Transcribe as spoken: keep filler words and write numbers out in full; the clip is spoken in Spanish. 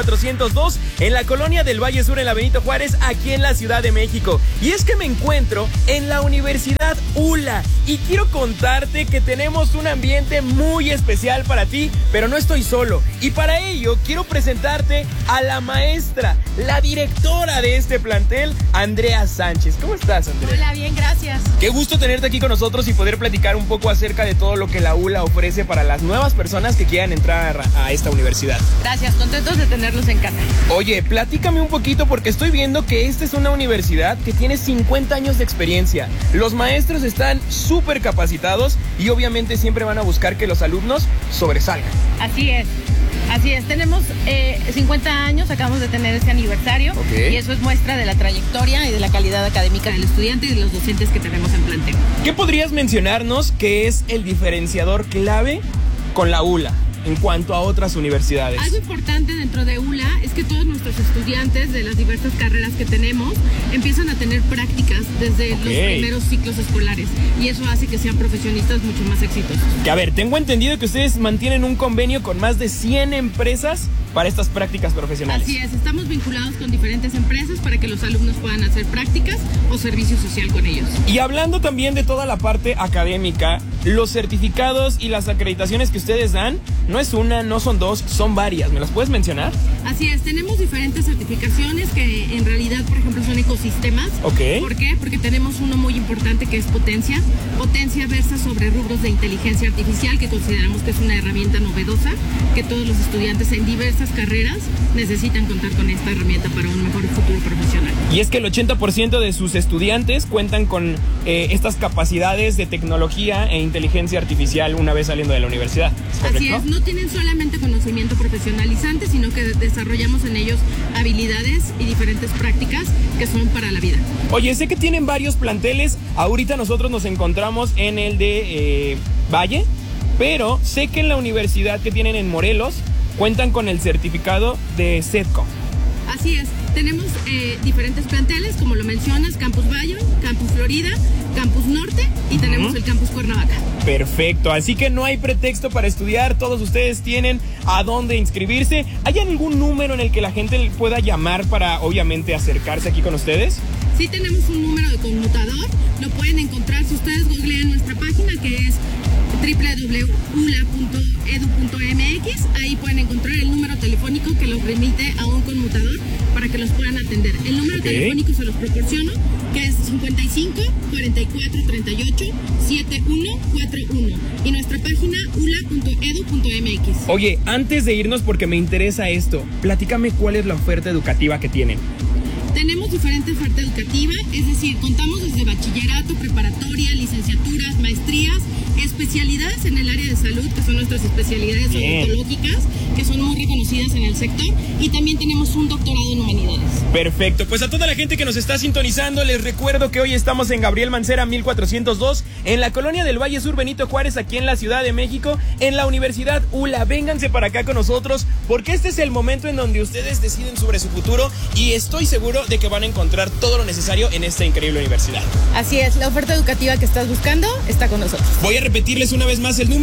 cuatrocientos dos en la colonia del Valle Sur, en la Benito Juárez, aquí en la Ciudad de México. Y es que me encuentro en la Universidad U L A y quiero contarte que tenemos un ambiente muy especial para ti, pero no estoy solo. Y para ello quiero presentarte a la maestra, la directora de este plantel, Andrea Sánchez. ¿Cómo estás, Andrea? Hola, bien, gracias. Qué gusto tenerte aquí con nosotros y poder platicar un poco acerca de todo lo que la U L A ofrece para las nuevas personas que quieran entrar a esta universidad. Gracias, contentos de tenerlos en casa. Oye, platícame un poquito porque estoy viendo que esta es una universidad que tiene cincuenta años de experiencia. Los maestros están súper capacitados y obviamente siempre van a buscar que los alumnos sobresalgan. Así es. Así es, tenemos eh, cincuenta años, acabamos de tener este aniversario, okay. Y eso es muestra de la trayectoria y de la calidad académica del estudiante y de los docentes que tenemos en plantel. ¿Qué podrías mencionarnos que es el diferenciador clave con la U L A en cuanto a otras universidades? Algo importante dentro de U L A es que todos nuestros estudiantes de las diversas carreras que tenemos empiezan a tener prácticas desde okay. los primeros ciclos escolares y eso hace que sean profesionistas mucho más exitosos. Que a ver, tengo entendido que ustedes mantienen un convenio con más de cien empresas para estas prácticas profesionales. Así es, estamos vinculados con diferentes empresas para que los alumnos puedan hacer prácticas o servicio social con ellos. Y hablando también de toda la parte académica, los certificados y las acreditaciones que ustedes dan, no es una, no son dos, son varias. ¿Me las puedes mencionar? Así es, tenemos diferentes certificaciones que en realidad, por ejemplo, son ecosistemas. Ok. ¿Por qué? Porque tenemos uno muy importante que es Potencia. Potencia versa sobre rubros de inteligencia artificial, que consideramos que es una herramienta novedosa, que todos los estudiantes en diversas carreras necesitan contar con esta herramienta para un mejor futuro profesional. Y es que el ochenta por ciento de sus estudiantes cuentan con eh, estas capacidades de tecnología e inteligencia artificial una vez saliendo de la universidad. ¿Es Así es, no tienen solamente conocimiento profesionalizante, sino que desarrollamos en ellos habilidades y diferentes prácticas que son para la vida. Oye, sé que tienen varios planteles. Ahorita nosotros nos encontramos en el de eh, Valle, pero sé que en la universidad que tienen en Morelos cuentan con el certificado de SEDCO. Así es, tenemos eh, diferentes planteles, como lo mencionas, Campus Valle, Campus Florida, Campus Norte y tenemos uh-huh. el Campus Cuernavaca. Perfecto, así que no hay pretexto para estudiar, todos ustedes tienen a dónde inscribirse. ¿Hay algún número en el que la gente pueda llamar para obviamente acercarse aquí con ustedes? Sí, tenemos un número de conmutador, lo pueden encontrar si ustedes googlean nuestra página que es doble u doble u doble u punto u l a punto e d u punto m x. Ahí pueden encontrar el número telefónico que los remite a un conmutador para que los puedan atender. El número okay. telefónico se los proporciono, que es cincuenta y cinco, cuarenta y cuatro, treinta y ocho, setenta y uno, cuarenta y uno. Y nuestra página u l a punto e d u punto m x. Oye, antes de irnos, porque me interesa esto, platícame cuál es la oferta educativa que tienen. Tenemos diferente oferta educativa, es decir, contamos desde bachillerato, preparatoria, licenciaturas, maestrías, especialidades en el área de salud, que son nuestras especialidades odontológicas, que son muy reconocidas en el sector, y también tenemos un doctorado en humanidades. Perfecto, pues a toda la gente que nos está sintonizando, les recuerdo que hoy estamos en Gabriel Mancera mil cuatrocientos dos, en la colonia del Valle Sur, Benito Juárez, aquí en la Ciudad de México, en la Universidad U L A. Vénganse para acá con nosotros, porque este es el momento en donde ustedes deciden sobre su futuro, y estoy seguro de que van a encontrar todo lo necesario en esta increíble universidad. Así es, la oferta educativa que estás buscando está con nosotros. Voy a repetirles una vez más el número.